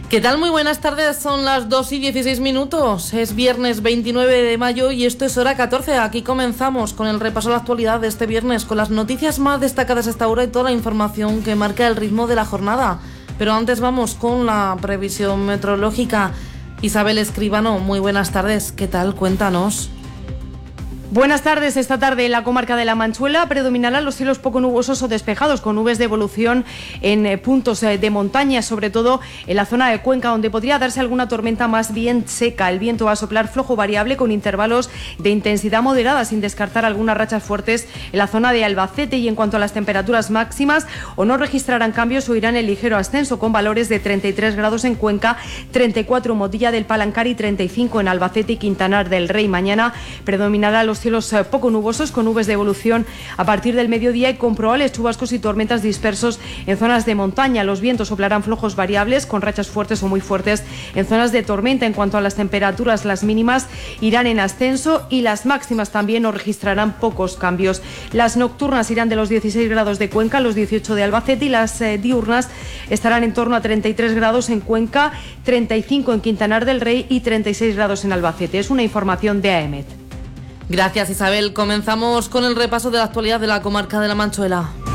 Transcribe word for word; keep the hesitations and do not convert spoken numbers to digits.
¿Qué tal? Muy buenas tardes, son las dos y dieciséis minutos, es viernes veintinueve de mayo y esto es hora catorce. Aquí comenzamos con el repaso a la actualidad de este viernes, con las noticias más destacadas hasta ahora y toda la información que marca el ritmo de la jornada. Pero antes vamos con la previsión meteorológica. Isabel Escribano, muy buenas tardes, ¿qué tal? Cuéntanos. Buenas tardes. Esta tarde en la comarca de La Manchuela predominarán los cielos poco nubosos o despejados, con nubes de evolución en puntos de montaña, sobre todo en la zona de Cuenca, donde podría darse alguna tormenta más bien seca. El viento va a soplar flojo variable con intervalos de intensidad moderada, sin descartar algunas rachas fuertes en la zona de Albacete. Y en cuanto a las temperaturas máximas, o no registrarán cambios o irán en ligero ascenso, con valores de treinta y tres grados en Cuenca, treinta y cuatro en Motilla del Palancar y treinta y cinco en Albacete y Quintanar del Rey. Mañana predominará los cielos poco nubosos, con nubes de evolución a partir del mediodía y con probables chubascos y tormentas dispersos en zonas de montaña. Los vientos soplarán flojos variables con rachas fuertes o muy fuertes en zonas de tormenta. En cuanto a las temperaturas, las mínimas irán en ascenso y las máximas también no registrarán pocos cambios. Las nocturnas irán de los dieciséis grados de Cuenca a los dieciocho de Albacete y las eh, diurnas estarán en torno a treinta y tres grados en Cuenca, treinta y cinco en Quintanar del Rey y treinta y seis grados en Albacete. Es una información de A E M E T. Gracias, Isabel. Comenzamos con el repaso de la actualidad de la comarca de La Manchuela.